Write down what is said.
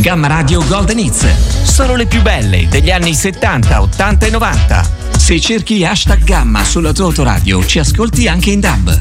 Gamma Radio Golden Hits. Solo le più belle degli anni 70, 80 e 90. Se cerchi hashtag Gamma sulla tua autoradio, ci ascolti anche in DAB.